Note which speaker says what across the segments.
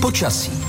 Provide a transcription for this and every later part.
Speaker 1: Počasí.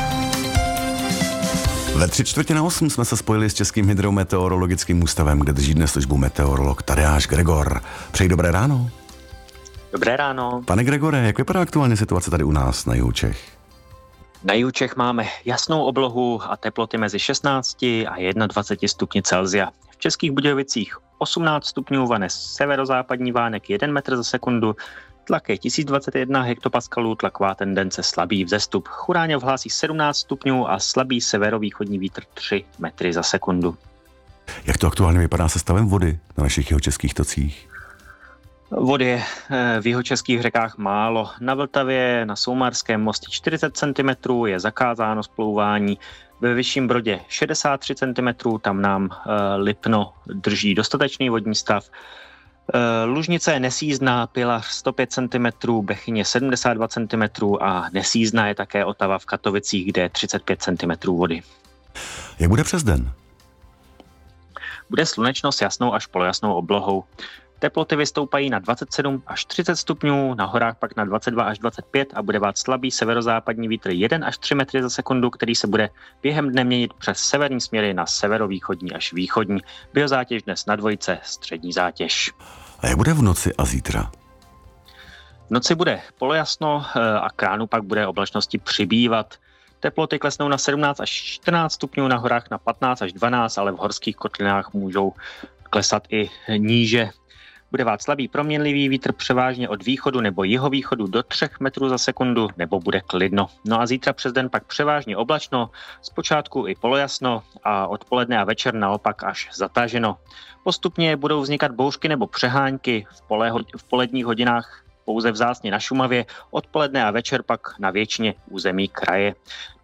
Speaker 2: Ve 7:45 jsme se spojili s Českým hydrometeorologickým ústavem, kde drží dnes službu meteorolog Tadeáš Gregor. Přeji dobré ráno.
Speaker 3: Dobré ráno.
Speaker 2: Pane Gregore, jak vypadá aktuálně situace tady u nás na jihu Čech?
Speaker 3: Na jihu Čech máme jasnou oblohu a teploty mezi 16 a 21 stupni Celsia. V Českých Budějovicích 18 stupňů, vane severozápadní vánek 1 metr za sekundu, tlak je 1021 hektopaskalů, tlaková tendence slabý vzestup. Churáňov hlásí 17 stupňů a slabý severovýchodní vítr 3 metry za sekundu.
Speaker 2: Jak to aktuálně vypadá se stavem vody na našich jihočeských tocích?
Speaker 3: Vody je v jihočeských řekách málo. Na Vltavě, na Soumarském mostě 40 cm je zakázáno splouvání. Ve Vyšším Brodě 63 cm, tam nám Lipno drží dostatečný vodní stav. Lužnice je nesízná, Pilař 105 cm, Bechyně 72 cm a nesízná je také Otava v Katovicích, kde je 35 cm vody.
Speaker 2: Jak bude přes den?
Speaker 3: Bude slunečno s jasnou až polojasnou oblohou. Teploty vystoupají na 27 až 30 stupňů, na horách pak na 22 až 25 a bude vát slabý severozápadní vítr 1 až 3 metry za sekundu, který se bude během dne měnit přes severní směry na severovýchodní až východní. Biozátěž dnes na dvojce, střední zátěž.
Speaker 2: A jak bude v noci a zítra?
Speaker 3: V noci bude polojasno a k ránu pak bude oblačnosti přibývat. Teploty klesnou na 17 až 14 stupňů, na horách na 15 až 12, ale v horských kotlinách můžou klesat i níže. Bude vát slabý proměnlivý vítr převážně od východu nebo jihovýchodu do 3 metrů za sekundu, nebo bude klidno. No a zítra přes den pak převážně oblačno, zpočátku i polojasno a odpoledne a večer naopak až zataženo. Postupně budou vznikat bouřky nebo přehánky v poledních hodinách pouze vzácně na Šumavě, odpoledne a večer pak na většině území kraje.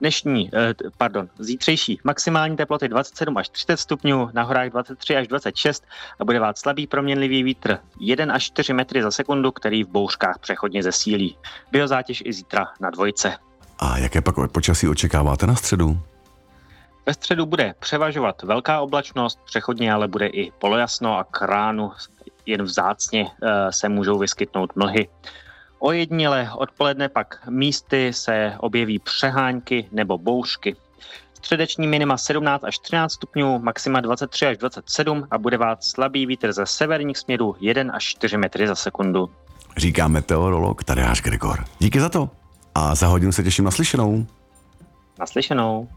Speaker 3: Zítřejší maximální teploty 27 až 30 stupňů, na horách 23 až 26 a bude vát slabý proměnlivý vítr 1 až 4 metry za sekundu, který v bouřkách přechodně zesílí. Biozátěž i zítra na dvojce.
Speaker 2: A jaké pak počasí očekáváte na středu?
Speaker 3: Ve středu bude převažovat velká oblačnost, přechodně ale bude i polojasno a k ránu jen vzácně se můžou vyskytnout mlhy. Ojediněle odpoledne pak místy se objeví přehánky nebo bouřky. Středeční minima 17 až 13 stupňů, maxima 23 až 27 a bude vát slabý vítr ze severních směrů 1 až 4 metry za sekundu.
Speaker 2: Říká meteorolog Tadeáš Gregor. Díky za to a za hodinu se těším na slyšenou.
Speaker 3: Naslyšenou.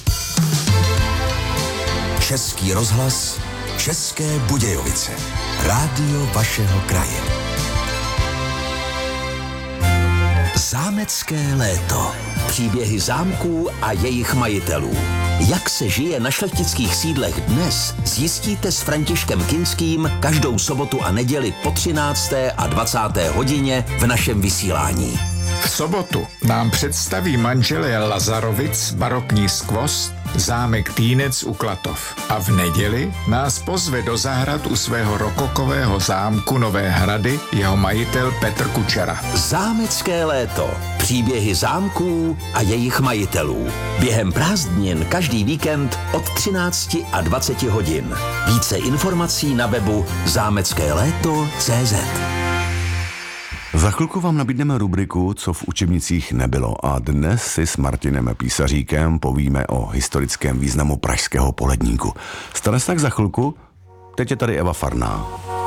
Speaker 1: Český rozhlas, České Budějovice. Rádio vašeho kraje. Zámecké léto. Příběhy zámků a jejich majitelů. Jak se žije na šlechtických sídlech dnes, zjistíte s Františkem Kinským každou sobotu a neděli po 13. a 20. hodině v našem vysílání.
Speaker 4: V sobotu nám představí manželé Lazarovic barokní skvost zámek Týnec u Klatov. A v neděli nás pozve do zahrad u svého rokokového zámku Nové Hrady jeho majitel Petr Kučera.
Speaker 1: Zámecké léto. Příběhy zámků a jejich majitelů. Během prázdnin každý víkend od 13 a 20 hodin. Více informací na webu zámeckéléto.cz.
Speaker 2: Za chvilku vám nabídneme rubriku, co v učebnicích nebylo a dnes si s Martinem Písaříkem povíme o historickém významu pražského poledníku. Stane se tak za chvilku, teď je tady Eva Farná.